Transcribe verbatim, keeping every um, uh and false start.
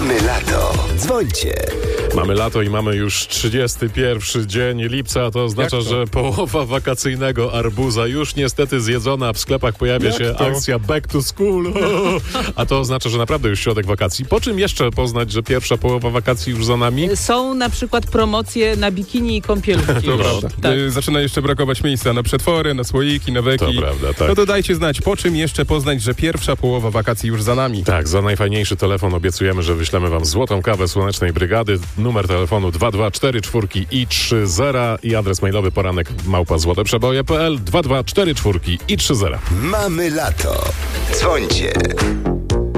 Mamy lato. Dzwońcie. Mamy lato i mamy już trzydziesty pierwszy dzień lipca, a to oznacza, to? że połowa wakacyjnego arbuza już niestety zjedzona. W sklepach pojawia Jak się to? akcja Back to School. A to oznacza, że naprawdę już środek wakacji. Po czym jeszcze poznać, że pierwsza połowa wakacji już za nami? Są na przykład promocje na bikini i kąpielówki. To prawda. Tak. Y, Zaczyna jeszcze brakować miejsca na przetwory, na słoiki, na beki. To prawda, tak. No to dajcie znać, po czym jeszcze poznać, że pierwsza połowa wakacji już za nami. Tak, za najfajniejszy telefon obiecujemy, że wyślemy wam złotą kawę Słonecznej Brygady. Numer telefonu dwa dwa cztery cztery i trzy zero i adres mailowy poranek małpa złoteprzeboje kropka p l dwa dwa cztery cztery i trzy zero. Mamy lato. Dzwońcie.